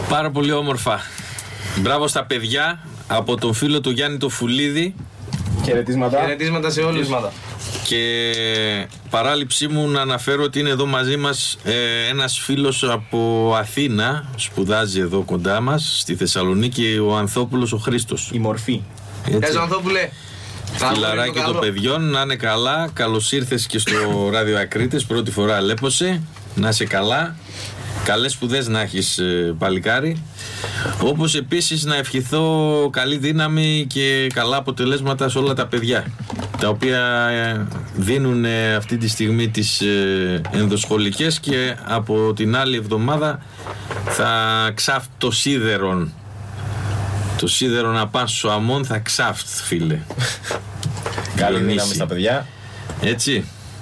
Πάρα πολύ όμορφα. Μπράβο στα παιδιά από τον φίλο του Γιάννη το Φουλίδη. Χαιρετίσματα σε όλους. Και παράληψή μου να αναφέρω ότι είναι εδώ μαζί μας ένας φίλος από Αθήνα, σπουδάζει εδώ κοντά μας στη Θεσσαλονίκη, ο Ανθόπουλος ο Χρήστος. Η μορφή. Πες Ανθόπουλε. Φιλαράκι των παιδιών, να είναι καλά. Καλώς ήρθες και στο Ράδιο Ακρίτες, πρώτη φορά λέπωσε. Να είσαι καλά. Καλές σπουδές να έχεις, παλικάρι. Όπως επίσης να ευχηθώ καλή δύναμη και καλά αποτελέσματα σε όλα τα παιδιά, τα οποία δίνουν αυτή τη στιγμή τις ενδοσχολικές, και από την άλλη εβδομάδα θα ξάφτει το σίδερον. Το σίδερον απάσου αμών θα ξάφτει, φίλε. Καλή δύναμη στα παιδιά. Έτσι.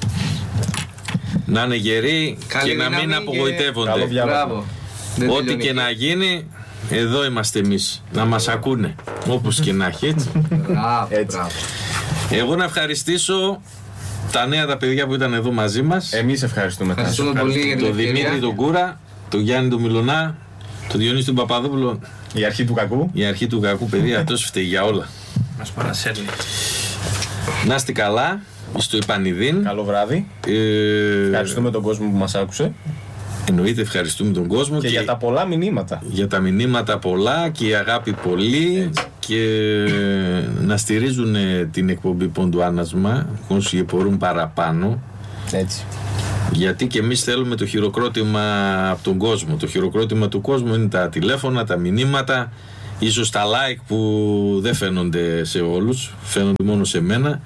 Να είναι γεροί και να μην απογοητεύονται. Μπράβο. Ό,τι και να γίνει, εδώ είμαστε εμείς. Να μας ακούνε. Όπως και να έχει, έτσι. Μπράβο. Εγώ να ευχαριστήσω τα νέα τα παιδιά που ήταν εδώ μαζί μας. Εμείς ευχαριστούμε. Ευχαριστούμε πολύ για την ευκαιρία. Τον Δημήτρη τον Κούρα, τον Γιάννη τον Μιλωνά, τον Διονύση τον Παπαδόπουλο. Η αρχή του κακού. Η αρχή του κακού, παιδιά, αυτός φταίει για όλα. Μας παρασέρνει. Να είστε καλά, στο Ιπανιδίν. Καλό βράδυ. Ευχαριστούμε τον κόσμο που μας άκουσε. Εννοείται, ευχαριστούμε τον κόσμο και για τα πολλά μηνύματα. Για τα μηνύματα πολλά και η αγάπη πολύ. Έτσι. Και να στηρίζουν την εκπομπή Ποντουάνασμα όσοι μπορούν παραπάνω. Έτσι. Γιατί και εμείς θέλουμε το χειροκρότημα από τον κόσμο. Το χειροκρότημα του κόσμου είναι τα τηλέφωνα, τα μηνύματα, ίσως τα like που δεν φαίνονται σε όλους, φαίνονται μόνο σε μένα.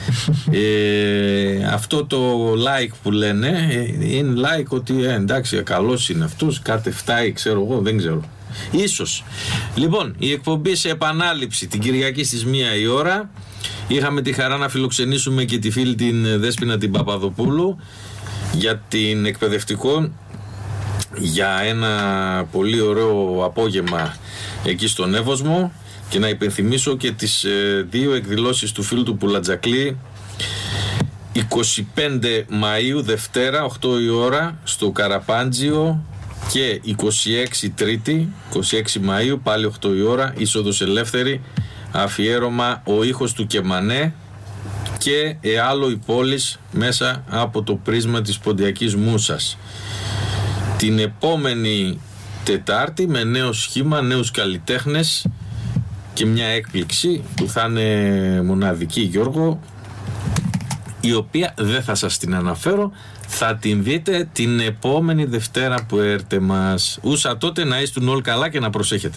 Αυτό το like που λένε είναι like ότι εντάξει, καλός είναι αυτός, κάτι φτάει, ξέρω εγώ, δεν ξέρω. Ίσως. Λοιπόν, η εκπομπή σε επανάληψη την Κυριακή στις 1 η ώρα. Είχαμε τη χαρά να φιλοξενήσουμε και τη φίλη την Δέσποινα την Παπαδοπούλου για την εκπαιδευτικό, για ένα πολύ ωραίο απόγευμα εκεί στον Εύωσμο. Και να υπενθυμίσω και τις δύο εκδηλώσεις του φίλου του Πουλατζακλή. 25 Μαΐου Δευτέρα 8 η ώρα στο Καραπάντζιο, και 26 Τρίτη 26 Μαΐου πάλι 8 η ώρα είσοδος ελεύθερη, αφιέρωμα ο ήχος του Κεμανέ και άλλο η πόλης μέσα από το πρίσμα της ποντιακής μούσας. Την επόμενη Τετάρτη με νέο σχήμα, νέους καλλιτέχνες και μια έκπληξη που θα είναι μοναδική, Γιώργο, η οποία δεν θα σας την αναφέρω, θα την δείτε την επόμενη Δευτέρα που έρθετε μας. Ούσα τότε να είστε όλοι καλά και να προσέχετε.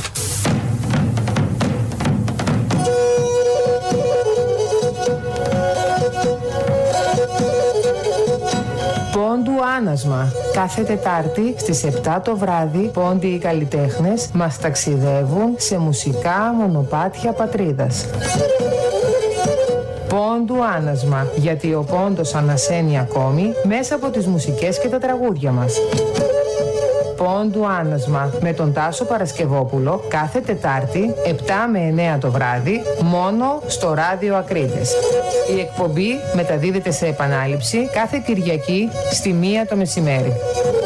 Πόντου Άνασμα. Κάθε Τετάρτη στις 7 το βράδυ, πόντοι οι καλλιτέχνες μας ταξιδεύουν σε μουσικά μονοπάτια πατρίδας. Πόντου Άνασμα, γιατί ο πόντος ανασένει ακόμη μέσα από τις μουσικές και τα τραγούδια μας. Πόντου Άνασμα με τον Τάσο Παρασκευόπουλο κάθε Τετάρτη 7 με 9 το βράδυ, μόνο στο Ράδιο Ακρίτες. Η εκπομπή μεταδίδεται σε επανάληψη κάθε Κυριακή στη 1 το μεσημέρι.